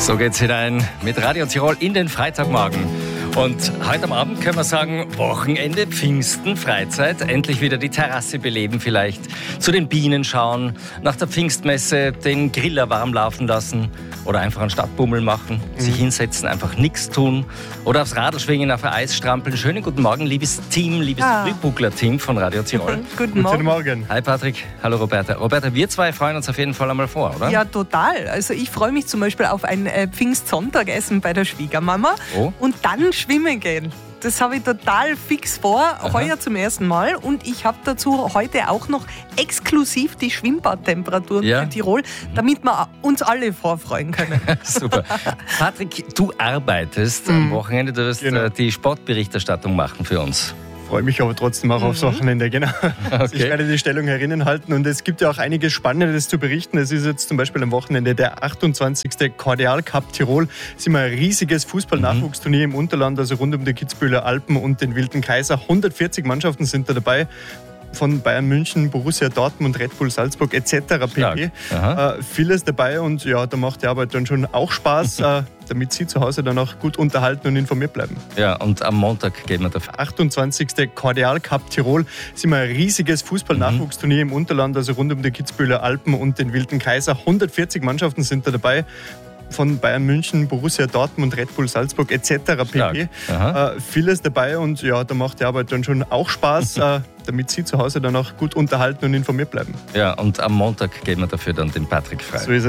So geht's hinein mit Radio Tirol in den Freitagmorgen. Und heute am Abend können wir sagen, Wochenende, Pfingsten, Freizeit, endlich wieder die Terrasse beleben vielleicht, zu den Bienen schauen, nach der Pfingstmesse den Griller warm laufen lassen oder einfach einen Stadtbummel machen, sich hinsetzen, einfach nichts tun oder aufs Radl schwingen, auf ein Eis strampeln. Schönen guten Morgen, liebes Team, liebes Frühbuckler-Team von Radio Tirol. Guten Morgen. Hi Patrick, hallo Roberta. Roberta, wir zwei freuen uns auf jeden Fall einmal vor, oder? Ja, total. Also ich freue mich zum Beispiel auf ein Pfingstsonntagessen bei der Schwiegermama und dann schwimmen gehen. Das habe ich total fix vor, heuer zum ersten Mal. Und ich habe dazu heute auch noch exklusiv die Schwimmbadtemperaturen für Tirol, damit wir uns alle vorfreuen können. Super. Patrick, du arbeitest am Wochenende, du wirst die Sportberichterstattung machen für uns. Ich freue mich aber trotzdem auch aufs Wochenende, genau. Okay. Ich werde die Stellung herinnen halten und es gibt ja auch einiges Spannendes zu berichten. Es ist jetzt zum Beispiel am Wochenende der 28. Kordial Cup Tirol. Es ist immer ein riesiges Fußball-Nachwuchsturnier im Unterland, also rund um die Kitzbüheler Alpen und den Wilden Kaiser. 140 Mannschaften sind da dabei. Von Bayern München, Borussia Dortmund, Red Bull Salzburg etc. pp. Vieles dabei und ja, da macht die Arbeit dann schon auch Spaß, damit Sie zu Hause dann auch gut unterhalten und informiert bleiben. Ja, und am Montag gehen wir dafür. 28. Kordial Cup Tirol. Es ist immer ein riesiges Fußball-Nachwuchsturnier im Unterland, also rund um die Kitzbüheler Alpen und den Wilden Kaiser. 140 Mannschaften sind da dabei. Von Bayern München, Borussia Dortmund, Red Bull Salzburg etc. pp. Vieles dabei und ja, da macht die Arbeit dann schon auch Spaß, damit Sie zu Hause dann auch gut unterhalten und informiert bleiben. Ja, und am Montag geben wir dafür dann den Patrick frei. So ist es.